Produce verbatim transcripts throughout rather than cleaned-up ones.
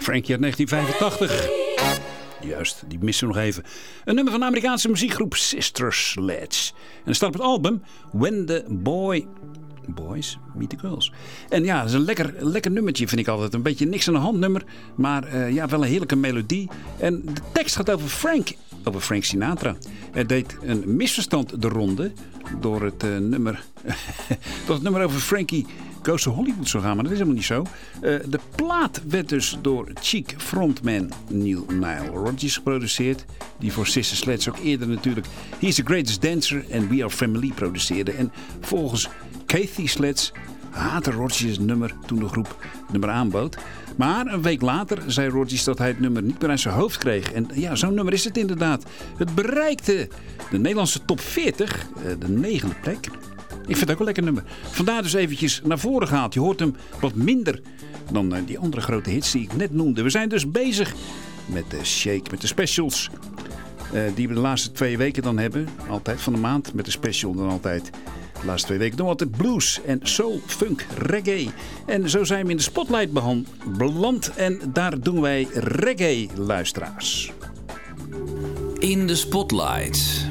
Frankie uit negentien vijfentachtig. Juist, die missen we nog even. Een nummer van de Amerikaanse muziekgroep Sister Sledge. En dat staat op het album When the Boy... Boys Meet the Girls. En ja, dat is een lekker, lekker nummertje, vind ik altijd. Een beetje niks aan de hand nummer, maar uh, ja, wel een heerlijke melodie. En de tekst gaat over Frank, over Frank Sinatra. Er deed een misverstand de ronde door het uh, nummer, door het nummer over Frankie Goes to Hollywood zou gaan, maar dat is helemaal niet zo. Uh, de plaat werd dus door Chic frontman Neil Nile Rodgers geproduceerd, die voor Sister Sledge ook eerder natuurlijk He's the Greatest Dancer en We Are Family produceerde. En volgens Kathy Sledge haatte Rodgers het nummer toen de groep het nummer aanbood. Maar een week later zei Rodgers dat hij het nummer niet meer uit zijn hoofd kreeg. En ja, zo'n nummer is het inderdaad. Het bereikte de Nederlandse top veertig, de negende plek. Ik vind het ook een lekker nummer. Vandaar dus eventjes naar voren gehaald. Je hoort hem wat minder dan die andere grote hits die ik net noemde. We zijn dus bezig met de Shake, met de specials. Uh, die we de laatste twee weken dan hebben. Altijd van de maand met de special dan altijd. De laatste twee weken doen we altijd blues en soul, funk, reggae. En zo zijn we in de spotlight beland. En daar doen wij reggae luisteraars. In de spotlight.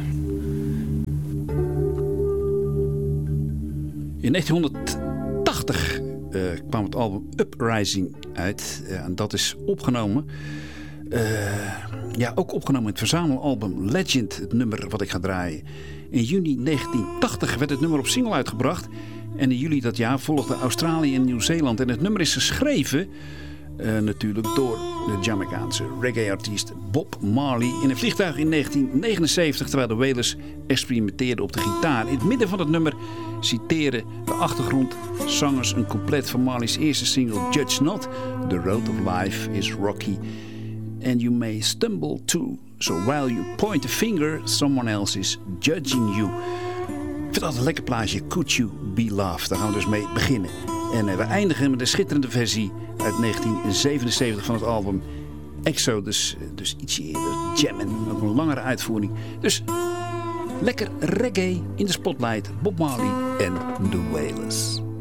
In negentienhonderdtachtig uh, kwam het album Uprising uit. Uh, en dat is opgenomen. Uh, ja, ook opgenomen in het verzamelalbum Legend. Het nummer wat ik ga draaien. In juni negentien tachtig werd het nummer op single uitgebracht. En in juli dat jaar volgden Australië en Nieuw-Zeeland. En het nummer is geschreven uh, natuurlijk door de Jamaicaanse reggae-artiest Bob Marley in een vliegtuig in negentien negenenzeventig, terwijl de Wailers experimenteerden op de gitaar. In het midden van het nummer citeren de achtergrondzangers een couplet van Marley's eerste single Judge Not. The road of life is rocky and you may stumble too. So while you point a finger, someone else is judging you. Ik vind het altijd een lekker plaatje. Could You Be Loved? Daar gaan we dus mee beginnen. En uh, we eindigen met een schitterende versie uit negentien zevenenzeventig van het album Exodus. Dus ietsje eerder. Jammin'. Ook een langere uitvoering. Dus lekker reggae in de spotlight. Bob Marley en The Wailers.